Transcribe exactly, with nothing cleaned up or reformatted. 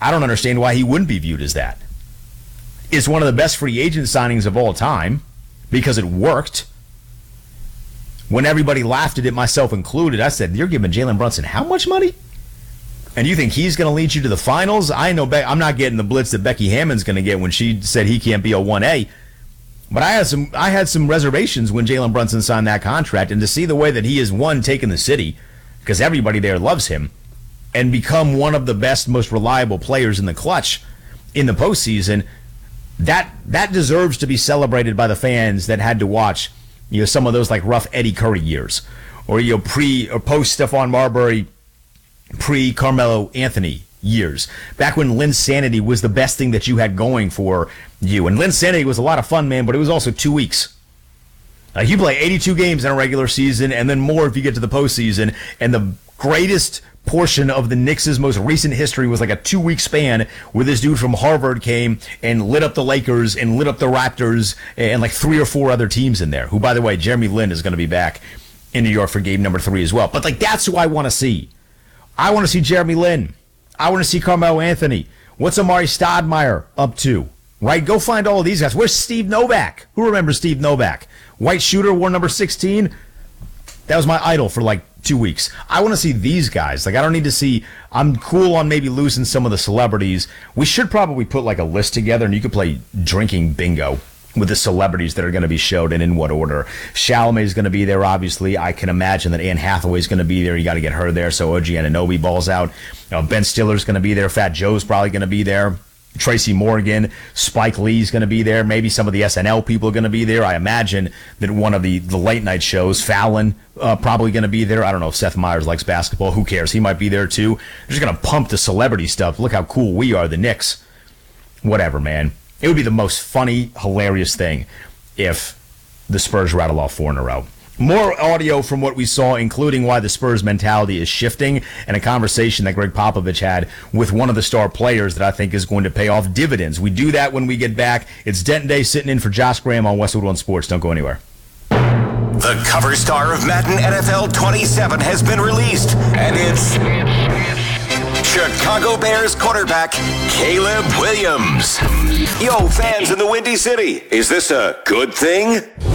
I don't understand why he wouldn't be viewed as that. It's one of the best free agent signings of all time because it worked. When everybody laughed at it, myself included, I said, you're giving Jalen Brunson how much money? And you think he's going to lead you to the finals? I know Be- I'm not getting the blitz that Becky Hammond's going to get when she said he can't be a one A. But I had some I had some reservations when Jalen Brunson signed that contract. And to see the way that he has, one, taken the city, because everybody there loves him, and become one of the best, most reliable players in the clutch in the postseason, that that deserves to be celebrated by the fans that had to watch, you know, some of those like rough Eddie Curry years, or you know, pre or post Stephon Marbury, pre Carmelo Anthony years, back when Linsanity was the best thing that you had going for you. And Linsanity was a lot of fun, man, but it was also two weeks. Like, you play eighty-two games in a regular season, and then more if you get to the postseason. And the greatest portion of the Knicks' most recent history was like a two-week span where this dude from Harvard came and lit up the Lakers and lit up the Raptors and like three or four other teams in there, who, by the way, Jeremy Lin is going to be back in New York for game number three as well. But, like, that's who I want to see. I want to see Jeremy Lin. I want to see Carmelo Anthony. What's Amari Stoudemire up to? Right? Go find all of these guys. Where's Steve Novak? Who remembers Steve Novak? White shooter, wore number sixteen. That was my idol for like two weeks. I want to see these guys. Like, I don't need to see. I'm cool on maybe losing some of the celebrities. We should probably put like a list together, and you could play drinking bingo with the celebrities that are going to be showed and in what order. Chalamet is going to be there, obviously. I can imagine that Anne Hathaway is going to be there. You got to get her there, so O G Anunoby balls out. You know, Ben Stiller's going to be there. Fat Joe's probably going to be there. Tracy Morgan, Spike Lee's going to be there. Maybe some of the S N L people are going to be there. I imagine that one of the, the late night shows, Fallon, uh, probably going to be there. I don't know if Seth Meyers likes basketball. Who cares? He might be there too. They're just going to pump the celebrity stuff. Look how cool we are, the Knicks. Whatever, man. It would be the most funny, hilarious thing if the Spurs rattle off four in a row. More audio from what we saw, including why the Spurs mentality is shifting, and a conversation that Greg Popovich had with one of the star players that I think is going to pay off dividends. We do that when we get back. It's Denton Day sitting in for Josh Graham on Westwood One Sports. Don't go anywhere. The cover star of Madden N F L twenty-seven has been released, and it's Chicago Bears quarterback Caleb Williams. Yo, fans in the Windy City, is this a good thing?